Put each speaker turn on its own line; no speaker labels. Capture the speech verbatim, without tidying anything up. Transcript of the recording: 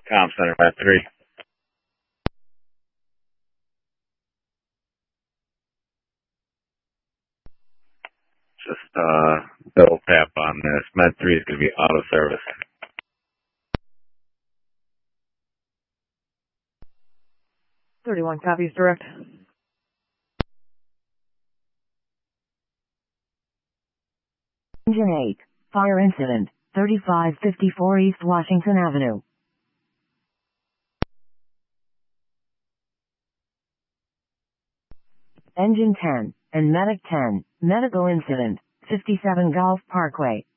Com Center, Met three. Just, uh, double tap on this. Met three is going to be auto service.
thirty-one copies direct.
Engine eight, fire incident, thirty-five fifty-four East Washington Avenue. Engine ten, and Medic ten, medical incident, fifty-seven Gulf Parkway.